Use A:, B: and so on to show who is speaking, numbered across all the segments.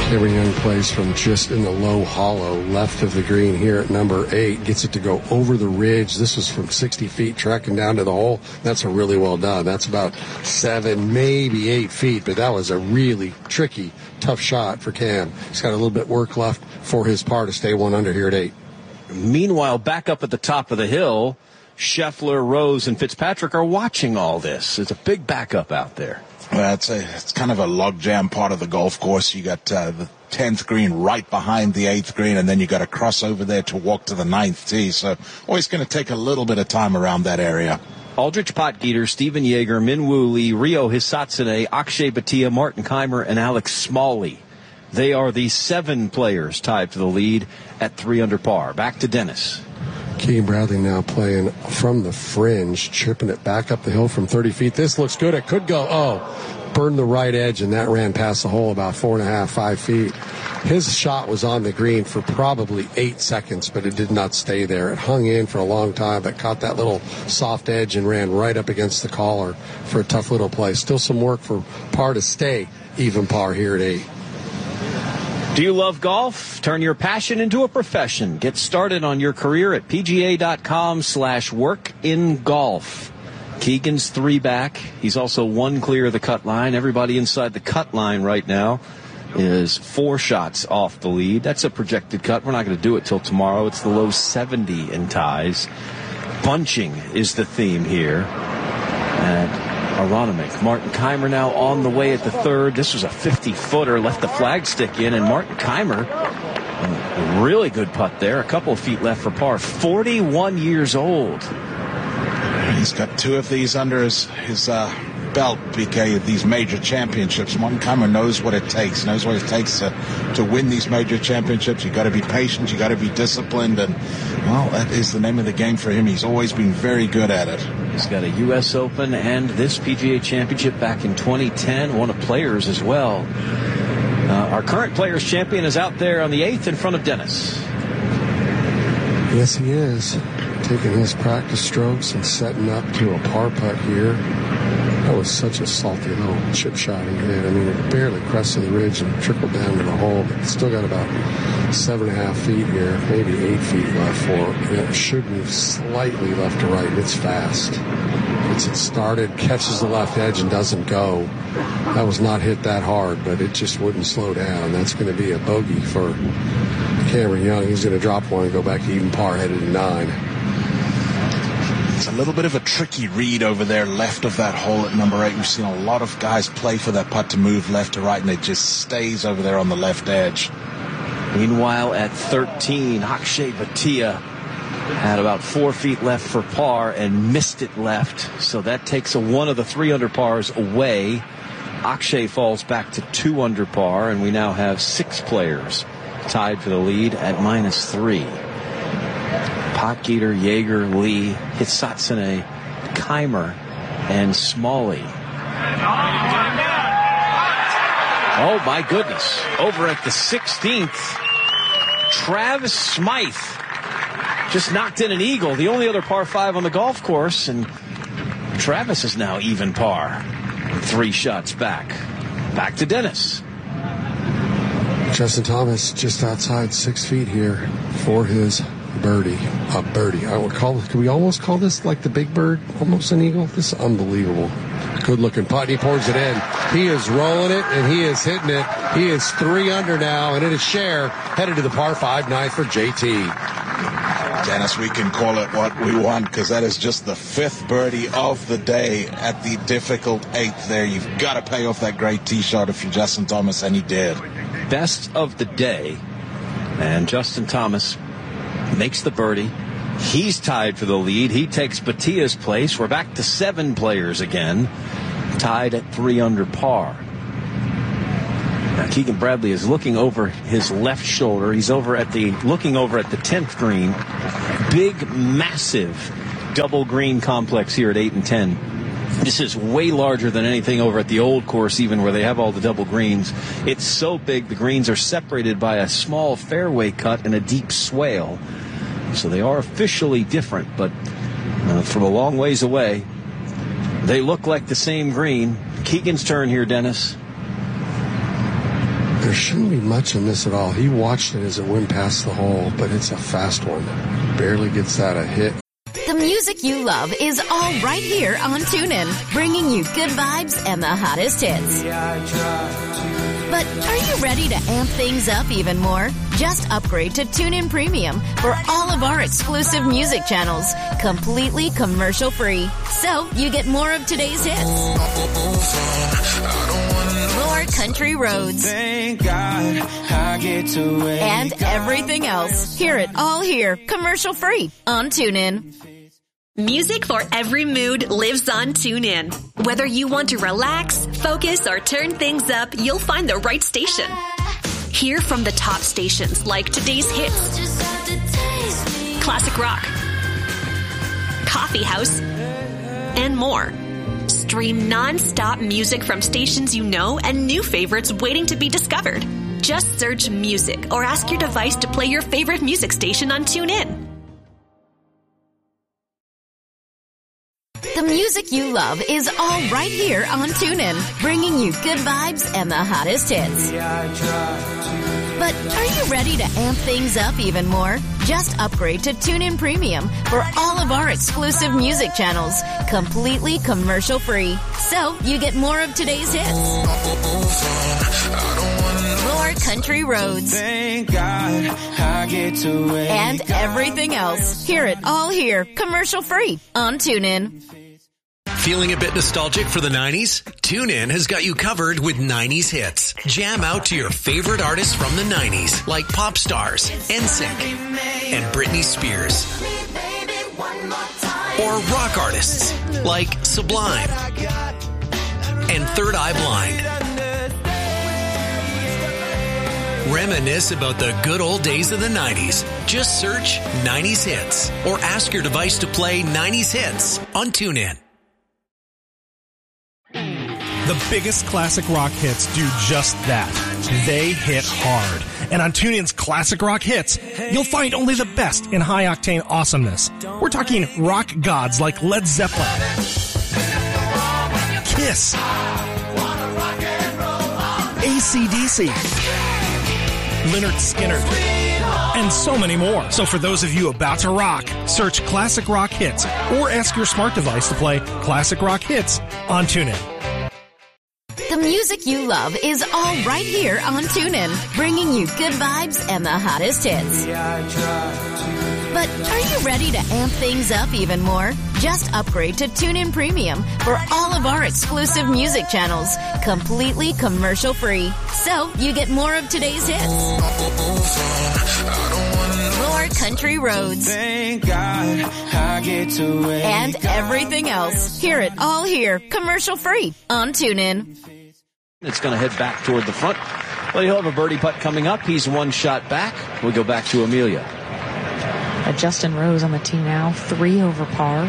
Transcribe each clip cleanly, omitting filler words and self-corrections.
A: Cameron Young plays from just in the low hollow left of the green here at number 8. Gets it to go over the ridge. This was from 60 feet, tracking down to the hole. That's a really well done. That's about 7, maybe 8 feet, but that was a really tricky, tough shot for Cam. He's got a little bit work left for his par to stay 1 under here at 8.
B: Meanwhile, back up at the top of the hill, Scheffler, Rose, and Fitzpatrick are watching all this. It's a big backup out there.
C: Well, it's kind of a logjam part of the golf course. You got the 10th green right behind the 8th green, and then you got to cross over there to walk to the 9th tee. So always going to take a little bit of time around that area.
B: Aldrich Potgieter, Stephen Yeager, Minwoo Lee, Ryo Hisatsune, Akshay Bhatia, Martin Kaymer, and Alex Smalley. They are the 7 players tied for the lead at 3 under par. Back to Dennis.
A: Keegan Bradley now playing from the fringe, chipping it back up the hill from 30 feet. This looks good. It could go. Oh, burned the right edge, and that ran past the hole about 4.5, 5 feet. His shot was on the green for probably 8 seconds, but it did not stay there. It hung in for a long time, but caught that little soft edge and ran right up against the collar for a tough little play. Still some work for par to stay even par here at 8.
B: Do you love golf? Turn your passion into a profession. Get started on your career at PGA.com/workingolf. Keegan's 3 back. He's also 1 clear of the cut line. Everybody inside the cut line right now is 4 shots off the lead. That's a projected cut. We're not going to do it till tomorrow. It's the low 70 in ties. Bunching is the theme here at Aronimink. Martin Kaymer now on the way at the 3rd. This was a 50-footer, left the flagstick in, and Martin Kaymer, a really good putt there. A couple of feet left for par. 41 years old.
C: He's got 2 of these under his belt, BK, these major championships. Martin Kaymer knows what it takes to win these major championships. You got to be patient, you got to be disciplined, and well, that is the name of the game for him. He's always been very good at it.
B: He's got a U.S. Open and this PGA Championship back in 2010, won a Players as well. Our current Players champion is out there on the 8th in front of Dennis.
A: Yes, he is. Taking his practice strokes and setting up to a par putt here. That was such a salty little chip shot he hit. I mean, it barely crested the ridge and trickled down to the hole, but still got about 7.5 feet here, maybe 8 feet left for it. And it should move slightly left to right, and it's fast. Gets it started, catches the left edge, and doesn't go. That was not hit that hard, but it just wouldn't slow down. That's going to be a bogey for Cameron Young. He's going to drop one and go back to even par, headed to 9.
C: It's a little bit of a tricky read over there left of that hole at number 8. We've seen a lot of guys play for that putt to move left to right, and it just stays over there on the left edge.
B: Meanwhile, at 13, Akshay Bhatia had about 4 feet left for par and missed it left. So that takes one of the 3 under pars away. Akshay falls back to 2 under par, and we now have 6 players tied for the lead at -3. Potgieter, Yeager, Lee, Hisatsune, Kaymer, and Smalley. Oh, my goodness. Over at the 16th, Travis Smythe just knocked in an eagle, the only other par 5 on the golf course, and Travis is now even par. 3 shots back. Back to Dennis.
A: Justin Thomas just outside 6 feet here for his birdie. A birdie. Could we almost call this like the big bird? Almost an eagle? This is unbelievable. Good looking putt. He pours it in. He is rolling it and he is hitting it. He is 3 under now, and it is Cher headed to the par 5 9th for JT.
C: Dennis, we can call it what we want because that is just the 5th birdie of the day at the difficult 8th there. You've got to pay off that great tee shot if you're Justin Thomas, and he did.
B: Best of the day, and Justin Thomas makes the birdie. He's tied for the lead. He takes Bhatia's place. We're back to 7 players again, tied at 3 under par. Now, Keegan Bradley is looking over his left shoulder. He's looking over at the 10th green. Big, massive double green complex here at 8 and 10. This is way larger than anything over at the old course, even where they have all the double greens. It's so big, the greens are separated by a small fairway cut and a deep swale. So they are officially different, but from a long ways away, they look like the same green. Keegan's turn here, Dennis.
A: There shouldn't be much in this at all. He watched it as it went past the hole, but it's a fast one. Barely gets that a hit.
D: The music you love is all right here on TuneIn, bringing you good vibes and the hottest hits. But are you ready to amp things up even more? Just upgrade to TuneIn Premium for all of our exclusive music channels, completely commercial-free. So you get more of today's hits, more country roads,
E: Thank God I get to wake
D: and everything else. Hear it all here, commercial-free on TuneIn.
F: Music for every mood lives on TuneIn. Whether you want to relax, focus, or turn things up, you'll find the right station. Hear from the top stations like today's hits, classic rock, coffee house, and more. Stream non-stop music from stations you know and new favorites waiting to be discovered. Just search music or ask your device to play your favorite music station on TuneIn.
D: The music you love is all right here on TuneIn, bringing you good vibes and the hottest hits. But are you ready to amp things up even more? Just upgrade to TuneIn Premium for all of our exclusive music channels, completely commercial-free. So you get more of today's hits, more country roads,
E: Thank God I get to wake
D: and everything else. Hear it all here, commercial-free on TuneIn.
G: Feeling a bit nostalgic for the 90s? TuneIn has got you covered with 90s hits. Jam out to your favorite artists from the 90s, like pop stars, NSYNC, and Britney Spears. Or rock artists, like Sublime and Third Eye Blind. Reminisce about the good old days of the 90s. Just search 90s hits or ask your device to play 90s hits on TuneIn.
H: The biggest classic rock hits do just that. They hit hard. And on TuneIn's Classic Rock Hits, you'll find only the best in high-octane awesomeness. We're talking rock gods like Led Zeppelin, Kiss, AC/DC, Lynyrd Skynyrd, and so many more. So for those of you about to rock, search Classic Rock Hits or ask your smart device to play Classic Rock Hits on TuneIn.
D: The music you love is all right here on TuneIn, bringing you good vibes and the hottest hits. But are you ready to amp things up even more? Just upgrade to TuneIn Premium for all of our exclusive music channels, completely commercial-free. So you get more of today's hits, more country roads,
E: Thank God I get to wake
D: and everything else. Hear it all here, commercial-free on TuneIn.
B: It's going to head back toward the front. Well, he'll have a birdie putt coming up. He's one shot back. We'll go back to Amelia.
I: Justin Rose on the tee now, 3 over par.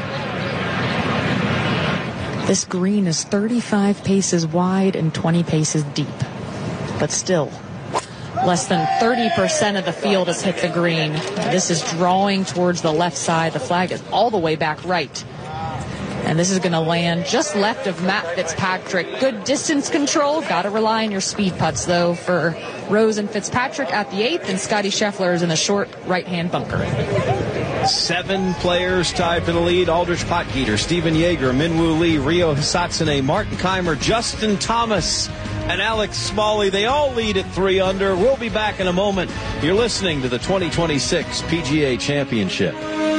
I: This green is 35 paces wide and 20 paces deep. But still, less than 30% of the field has hit the green. This is drawing towards the left side. The flag is all the way back right. And this is going to land just left of Matt Fitzpatrick. Good distance control. Got to rely on your speed putts, though, for Rose and Fitzpatrick at the 8th, and Scotty Scheffler is in the short right-hand bunker.
B: 7 players tied for the lead. Aldrich Potgieter, Stephen Yeager, Minwoo Lee, Ryo Hisatsune, Martin Keimer, Justin Thomas, and Alex Smalley. They all lead at 3 under. We'll be back in a moment. You're listening to the 2026 PGA Championship.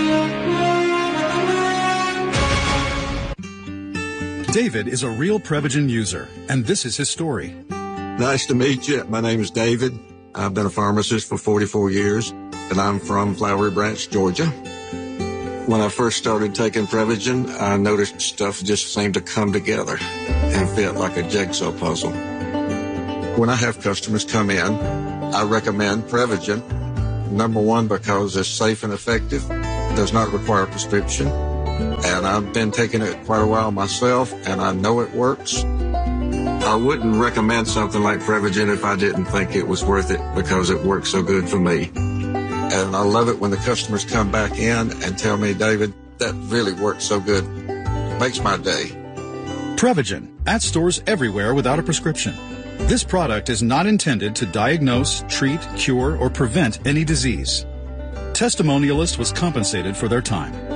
J: David is a real Prevagen user, and this is his story.
K: Nice to meet you. My name is David. I've been a pharmacist for 44 years, and I'm from Flowery Branch, Georgia. When I first started taking Prevagen, I noticed stuff just seemed to come together and fit like a jigsaw puzzle. When I have customers come in, I recommend Prevagen. Number one, because it's safe and effective, does not require a prescription. And I've been taking it quite a while myself, and I know it works. I wouldn't recommend something like Prevagen if I didn't think it was worth it, because it works so good for me. And I love it when the customers come back in and tell me, David, that really works so good. It makes my day.
J: Prevagen, at stores everywhere without a prescription. This product is not intended to diagnose, treat, cure, or prevent any disease. Testimonialist was compensated for their time.